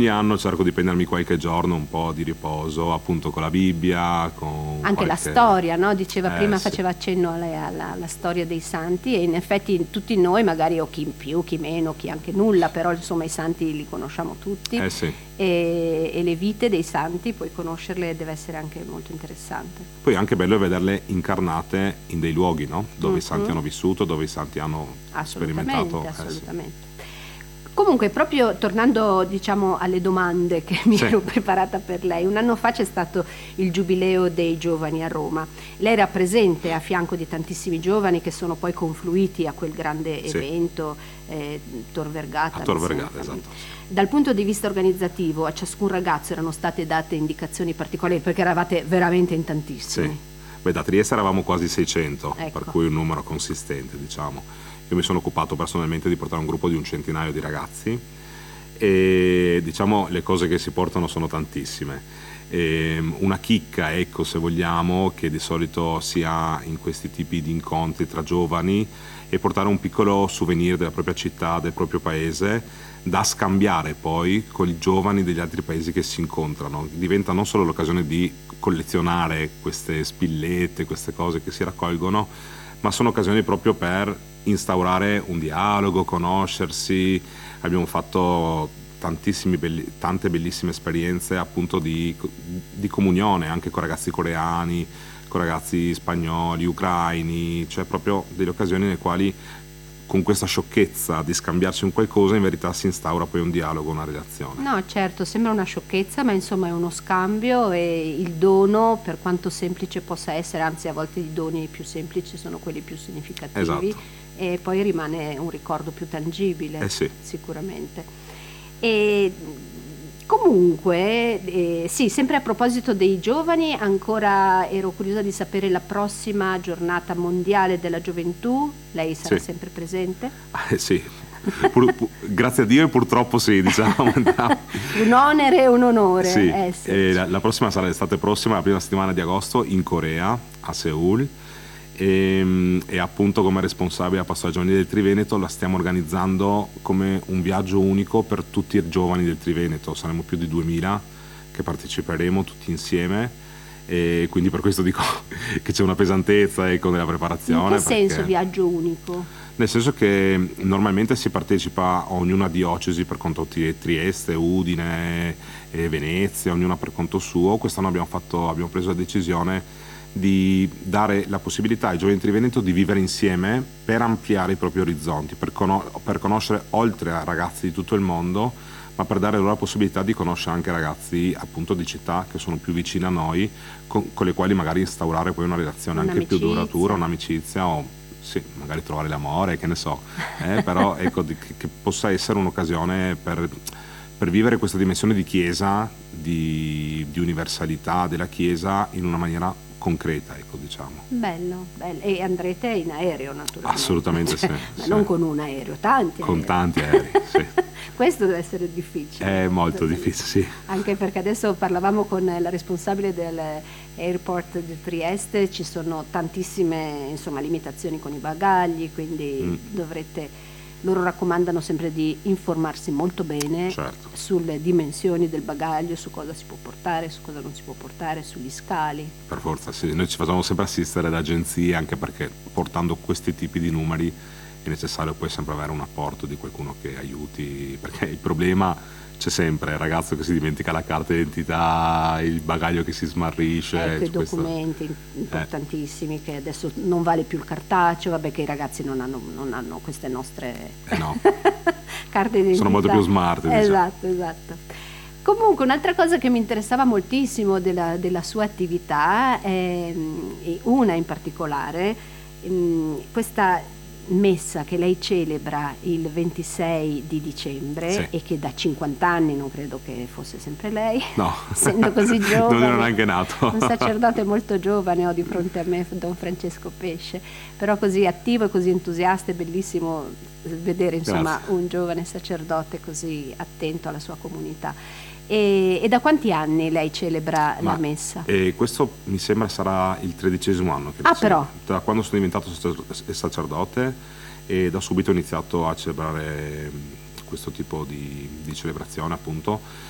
ogni anno cerco di prendermi qualche giorno un po' di riposo, appunto con la Bibbia, con anche la qualche... storia, no? Diceva prima, Sì. faceva accenno alla storia dei santi, e in effetti tutti noi, magari, o chi in più, chi meno, chi anche nulla, però insomma i santi li conosciamo tutti, Sì. e le vite dei santi, poi conoscerle deve essere anche molto interessante. Poi è anche bello vederle incarnate in dei luoghi, no? Dove i santi hanno vissuto, dove i santi hanno sperimentato. Assolutamente. Comunque, proprio tornando, diciamo, alle domande che mi ero preparata per lei, un anno fa c'è stato il Giubileo dei Giovani a Roma. Lei era presente a fianco di tantissimi giovani che sono poi confluiti a quel grande evento, Tor Vergata. A Tor Vergata, esatto. Dal punto di vista organizzativo, a ciascun ragazzo erano state date indicazioni particolari, perché eravate veramente in tantissimi. Sì. Beh, da Trieste eravamo quasi 600, ecco. Per cui un numero consistente, diciamo. Io mi sono occupato personalmente di portare un gruppo di un centinaio di ragazzi e, diciamo, le cose che si portano sono tantissime. Una chicca, ecco, se vogliamo, che di solito si ha in questi tipi di incontri tra giovani, è portare un piccolo souvenir della propria città, del proprio paese, da scambiare poi con i giovani degli altri paesi che si incontrano. Diventa non solo l'occasione di collezionare queste spillette, queste cose che si raccolgono, ma sono occasioni proprio per instaurare un dialogo, conoscersi. Abbiamo fatto tante bellissime esperienze appunto di comunione anche con ragazzi coreani, con ragazzi spagnoli, ucraini, cioè proprio delle occasioni nelle quali con questa sciocchezza di scambiarci un qualcosa in verità si instaura poi un dialogo, una relazione. No, certo, sembra una sciocchezza, ma insomma è uno scambio, e il dono, per quanto semplice possa essere, anzi a volte i doni più semplici sono quelli più significativi. Esatto. E poi rimane un ricordo più tangibile, sì. Sicuramente. E comunque, sì, sempre a proposito dei giovani, ancora ero curiosa di sapere la prossima giornata mondiale della gioventù, lei sarà sempre presente? Sì, grazie a Dio, e purtroppo sì, diciamo. Un onere e un onore. Sì. La prossima sarà l'estate prossima, la prima settimana di agosto, in Corea, a Seul. E appunto, come responsabile a Pastoral Giovanile del Triveneto, la stiamo organizzando come un viaggio unico per tutti i giovani del Triveneto. Saremo più di 2000 che parteciperemo tutti insieme, e quindi per questo dico che c'è una pesantezza, ecco, nella preparazione. In che senso viaggio unico? Nel senso che normalmente si partecipa a ognuna diocesi per conto Trieste, Udine e Venezia, ognuna per conto suo. Quest'anno abbiamo preso la decisione di dare la possibilità ai giovani Triveneto di vivere insieme per ampliare i propri orizzonti, per conoscere oltre a ragazzi di tutto il mondo, ma per dare loro la possibilità di conoscere anche ragazzi appunto di città che sono più vicini a noi, con le quali magari instaurare poi una relazione anche più duratura, un'amicizia, o sì, magari trovare l'amore, che ne so, però ecco, che possa essere un'occasione per vivere questa dimensione di chiesa, di universalità della chiesa in una maniera concreta, ecco, diciamo. Bello. E andrete in aereo, naturalmente. Assolutamente sì. Ma non con un aereo, tanti aerei. Con tanti aerei, sì. Questo deve essere difficile. È molto difficile, sì. Anche perché adesso parlavamo con la responsabile dell'airport di Trieste, ci sono tantissime, insomma, limitazioni con i bagagli, quindi dovrete... Loro raccomandano sempre di informarsi molto bene sulle dimensioni del bagaglio, su cosa si può portare, su cosa non si può portare, sugli scali. Per forza, sì. Noi ci facciamo sempre assistere da agenzie, anche perché portando questi tipi di numeri è necessario poi sempre avere un apporto di qualcuno che aiuti, perché il problema c'è sempre, il ragazzo che si dimentica la carta d'identità, il bagaglio che si smarrisce. Ecco, i documenti importantissimi, che adesso non vale più il cartaceo, vabbè, che i ragazzi non hanno queste nostre no. carte d'identità. Sono molto più smart. Esatto. Comunque, un'altra cosa che mi interessava moltissimo della sua attività, una in particolare, questa messa che lei celebra il 26 di dicembre e che da 50 anni non credo che fosse sempre lei, no. Essendo così giovane, non ero neanche nato, un sacerdote molto giovane ho di fronte a me, Don Francesco Pesce, però così attivo e così entusiasta. È bellissimo vedere, insomma, un giovane sacerdote così attento alla sua comunità. E da quanti anni lei celebra la messa? Questo mi sembra sarà il 13° anno che però da quando sono diventato sacerdote, e da subito ho iniziato a celebrare questo tipo di celebrazione, appunto,